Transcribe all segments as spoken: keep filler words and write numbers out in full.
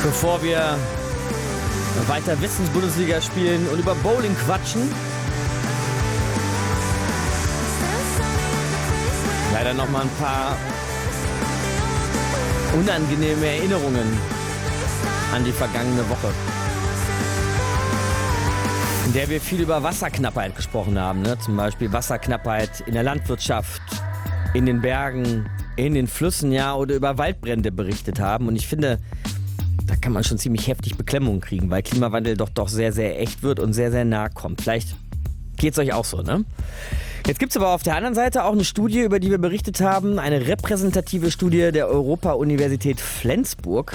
Bevor wir weiter Wissens-Bundesliga spielen und über Bowling quatschen, leider noch mal ein paar unangenehme Erinnerungen an die vergangene Woche, in der wir viel über Wasserknappheit gesprochen haben. Ne? Zum Beispiel Wasserknappheit in der Landwirtschaft, in den Bergen, in den Flüssen, ja, oder über Waldbrände berichtet haben. Und ich finde, da kann man schon ziemlich heftig Beklemmungen kriegen, weil Klimawandel doch doch sehr, sehr echt wird und sehr, sehr nah kommt. Vielleicht geht's euch auch so, ne? Jetzt gibt's aber auf der anderen Seite auch eine Studie, über die wir berichtet haben, eine repräsentative Studie der Europa-Universität Flensburg,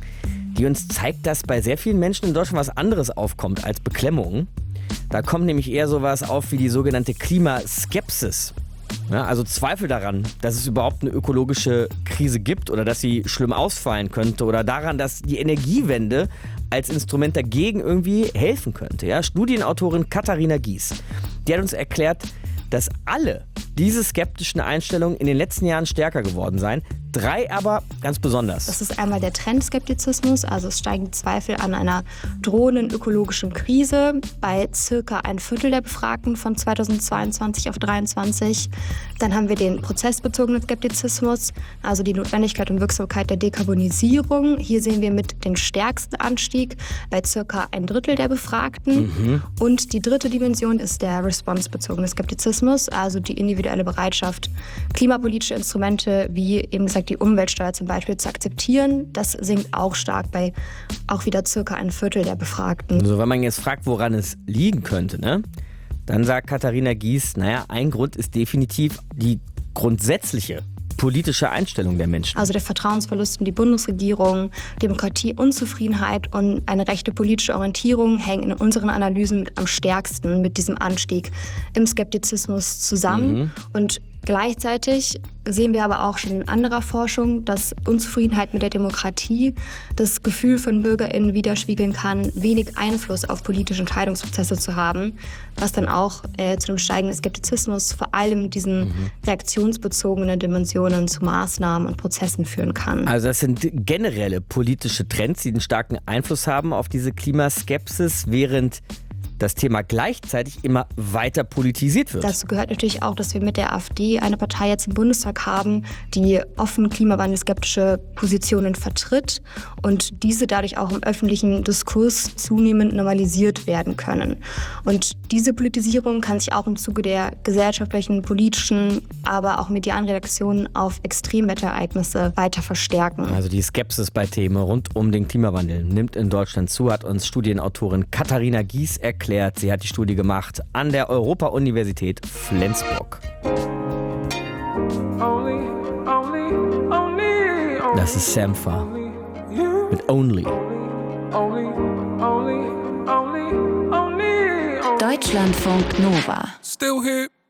die uns zeigt, dass bei sehr vielen Menschen in Deutschland was anderes aufkommt als Beklemmungen. Da kommt nämlich eher sowas auf wie die sogenannte Klimaskepsis. Ja, also Zweifel daran, dass es überhaupt eine ökologische Krise gibt oder dass sie schlimm ausfallen könnte oder daran, dass die Energiewende als Instrument dagegen irgendwie helfen könnte. Ja, Studienautorin Katharina Gies, die hat uns erklärt, dass alle diese skeptischen Einstellungen in den letzten Jahren stärker geworden seien. Drei aber ganz besonders. Das ist einmal der Trendskeptizismus, also es steigen die Zweifel an einer drohenden ökologischen Krise bei circa ein Viertel der Befragten von zweitausendzweiundzwanzig auf dreiundzwanzig. Dann haben wir den prozessbezogenen Skeptizismus, also die Notwendigkeit und Wirksamkeit der Dekarbonisierung. Hier sehen wir mit den stärksten Anstieg bei circa ein Drittel der Befragten. Mhm. Und die dritte Dimension ist der responsebezogene Skeptizismus, also die individuelle Bereitschaft, klimapolitische Instrumente wie eben gesagt die Umweltsteuer zum Beispiel zu akzeptieren. Das sinkt auch stark bei auch wieder circa ein Viertel der Befragten. Also wenn man jetzt fragt, woran es liegen könnte, ne? Dann sagt Katharina Gies, naja, ein Grund ist definitiv die grundsätzliche politische Einstellung der Menschen. Also der Vertrauensverlust in die Bundesregierung, Demokratieunzufriedenheit und eine rechte politische Orientierung hängen in unseren Analysen mit am stärksten mit diesem Anstieg im Skeptizismus zusammen. Mhm. Und gleichzeitig sehen wir aber auch schon in anderer Forschung, dass Unzufriedenheit mit der Demokratie das Gefühl von BürgerInnen widerspiegeln kann, wenig Einfluss auf politische Entscheidungsprozesse zu haben, was dann auch äh, zu einem steigenden Skeptizismus, vor allem mit diesen mhm. reaktionsbezogenen Dimensionen zu Maßnahmen und Prozessen führen kann. Also das sind generelle politische Trends, die einen starken Einfluss haben auf diese Klimaskepsis, während das Thema gleichzeitig immer weiter politisiert wird. Dazu gehört natürlich auch, dass wir mit der AfD eine Partei jetzt im Bundestag haben, die offen klimawandelskeptische Positionen vertritt und diese dadurch auch im öffentlichen Diskurs zunehmend normalisiert werden können. Und diese Politisierung kann sich auch im Zuge der gesellschaftlichen, politischen, aber auch medialen Reaktionen auf Extremwetterereignisse weiter verstärken. Also die Skepsis bei Themen rund um den Klimawandel nimmt in Deutschland zu, hat uns Studienautorin Katharina Gies erklärt. Sie hat die Studie gemacht an der Europa-Universität Flensburg. Das ist Sampha mit Only. Deutschlandfunk Nova. Still here.